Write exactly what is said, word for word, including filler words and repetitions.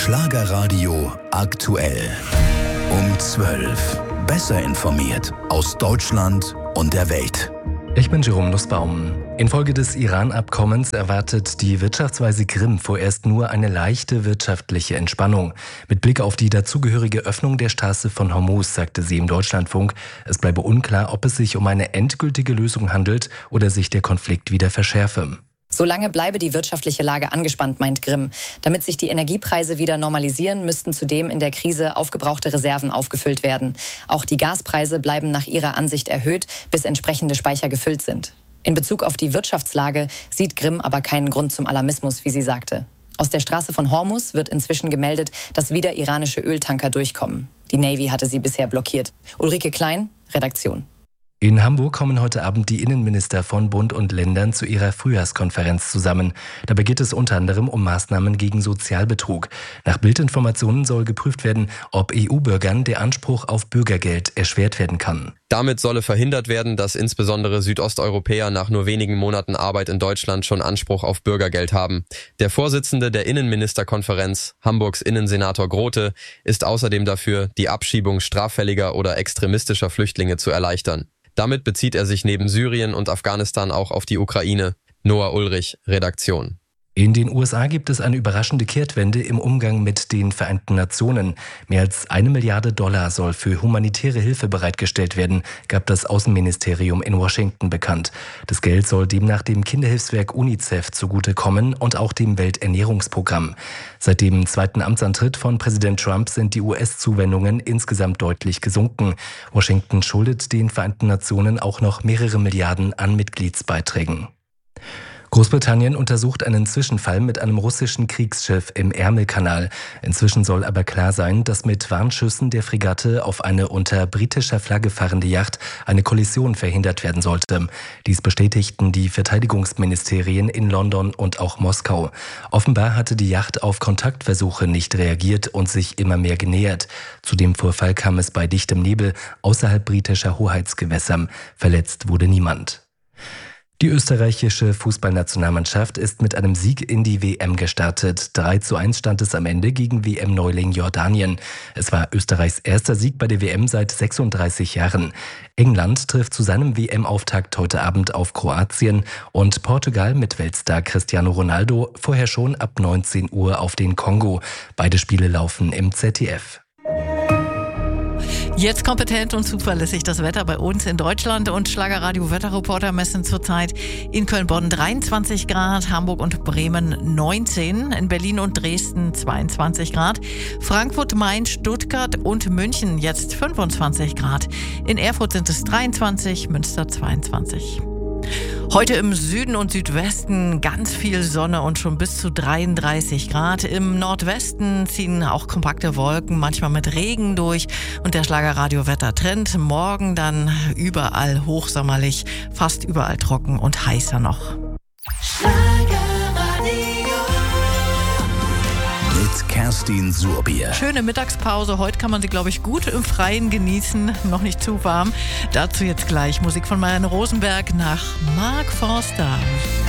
Schlagerradio aktuell. Um zwölf. Besser informiert aus Deutschland und der Welt. Ich bin Jerome Nussbaum. Infolge des Iran-Abkommens erwartet die Wirtschaftsweise Grimm vorerst nur eine leichte wirtschaftliche Entspannung. Mit Blick auf die dazugehörige Öffnung der Straße von Hormuz sagte sie im Deutschlandfunk, es bleibe unklar, ob es sich um eine endgültige Lösung handelt oder sich der Konflikt wieder verschärfe. Solange bleibe die wirtschaftliche Lage angespannt, meint Grimm. Damit sich die Energiepreise wieder normalisieren, müssten zudem in der Krise aufgebrauchte Reserven aufgefüllt werden. Auch die Gaspreise bleiben nach ihrer Ansicht erhöht, bis entsprechende Speicher gefüllt sind. In Bezug auf die Wirtschaftslage sieht Grimm aber keinen Grund zum Alarmismus, wie sie sagte. Aus der Straße von Hormuz wird inzwischen gemeldet, dass wieder iranische Öltanker durchkommen. Die Navy hatte sie bisher blockiert. Ulrike Klein, Redaktion. In Hamburg kommen heute Abend die Innenminister von Bund und Ländern zu ihrer Frühjahrskonferenz zusammen. Dabei geht es unter anderem um Maßnahmen gegen Sozialbetrug. Nach Bildinformationen soll geprüft werden, ob E U-Bürgern der Anspruch auf Bürgergeld erschwert werden kann. Damit solle verhindert werden, dass insbesondere Südosteuropäer nach nur wenigen Monaten Arbeit in Deutschland schon Anspruch auf Bürgergeld haben. Der Vorsitzende der Innenministerkonferenz, Hamburgs Innensenator Grote, ist außerdem dafür, die Abschiebung straffälliger oder extremistischer Flüchtlinge zu erleichtern. Damit bezieht er sich neben Syrien und Afghanistan auch auf die Ukraine. Noah Ulrich, Redaktion. In den U S A gibt es eine überraschende Kehrtwende im Umgang mit den Vereinten Nationen. Mehr als eine Milliarde Dollar soll für humanitäre Hilfe bereitgestellt werden, gab das Außenministerium in Washington bekannt. Das Geld soll demnach dem Kinderhilfswerk UNICEF zugutekommen und auch dem Welternährungsprogramm. Seit dem zweiten Amtsantritt von Präsident Trump sind die U S-Zuwendungen insgesamt deutlich gesunken. Washington schuldet den Vereinten Nationen auch noch mehrere Milliarden an Mitgliedsbeiträgen. Großbritannien untersucht einen Zwischenfall mit einem russischen Kriegsschiff im Ärmelkanal. Inzwischen soll aber klar sein, dass mit Warnschüssen der Fregatte auf eine unter britischer Flagge fahrende Yacht eine Kollision verhindert werden sollte. Dies bestätigten die Verteidigungsministerien in London und auch Moskau. Offenbar hatte die Yacht auf Kontaktversuche nicht reagiert und sich immer mehr genähert. Zu dem Vorfall kam es bei dichtem Nebel außerhalb britischer Hoheitsgewässer. Verletzt wurde niemand. Die österreichische Fußballnationalmannschaft ist mit einem Sieg in die W M gestartet. drei zu eins stand es am Ende gegen W M-Neuling Jordanien. Es war Österreichs erster Sieg bei der W M seit sechsunddreißig Jahren. England trifft zu seinem W M-Auftakt heute Abend auf Kroatien und Portugal mit Weltstar Cristiano Ronaldo vorher schon ab neunzehn Uhr auf den Kongo. Beide Spiele laufen im Z D F. Jetzt kompetent und zuverlässig das Wetter bei uns in Deutschland und Schlagerradio Wetterreporter messen zurzeit in Köln-Bonn dreiundzwanzig Grad, Hamburg und Bremen neunzehn, in Berlin und Dresden zweiundzwanzig Grad, Frankfurt, Mainz, Stuttgart und München jetzt fünfundzwanzig Grad, in Erfurt sind es dreiundzwanzig, Münster zweiundzwanzig. Heute im Süden und Südwesten ganz viel Sonne und schon bis zu dreiunddreißig Grad. Im Nordwesten ziehen auch kompakte Wolken, manchmal mit Regen durch. Und der Schlagerradio-Wettertrend morgen dann überall hochsommerlich, fast überall trocken und heißer noch. Mit Kerstin Surbier. Schöne Mittagspause. Heute kann man sie, glaube ich, gut im Freien genießen. Noch nicht zu warm. Dazu jetzt gleich Musik von Marianne Rosenberg nach Mark Forster.